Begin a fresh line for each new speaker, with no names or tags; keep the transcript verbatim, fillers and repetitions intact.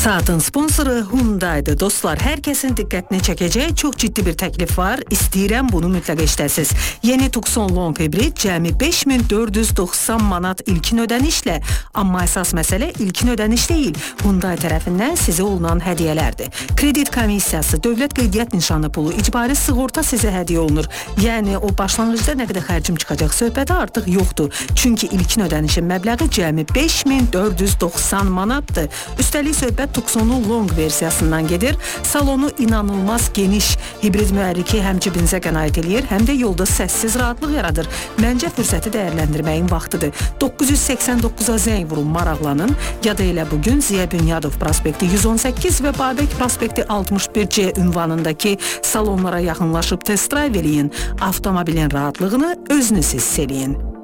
Saatın sponsoru Hyundai'dir. Dostlar, hər kəsin diqqətini çəkəcək çox ciddi bir təklif var. İstəyirəm bunu mütləq eşidəsiz. Yeni Tucson Long Hybrid cəmi beş min dörd yüz doxsan manat ilkin ödənişlə. Amma əsas məsələ ilkin ödəniş deyil, Hyundai tərəfindən sizə olunan hədiyyələrdir. Kredit komissiyası, dövlət qeydiyyat nişanı pulu, icbari sığorta sizə hədiyyə olunur. Yəni o başlanğıcda nə qədər xərcim çıxacaq söhbəti artıq yoxdur. Çünki ilkin ödənişin məbləği cəmi beş min dörd yüz doxsan manatdır. Üstəlik söhbət Tucson'un Long versiyasından gedir. Salonu inanılmaz geniş. Hibrid mühərriki həm cibinizə qənaət eləyir, həm də yolda səssiz rahatlıq yaradır. Məncə fürsəti dəyərləndirməyin vaxtıdır. doqquz yüz səksən doqquza zəng vurun, maraqlanın. Ya da elə bugün Ziya Bünyadov prospekti yüz on səkkiz və Babək prospekti altmış bir C ünvanındakı salonlara yaxınlaşıb test drive eləyin. Avtomobilin rahatlığını özünüz hiss eləyin.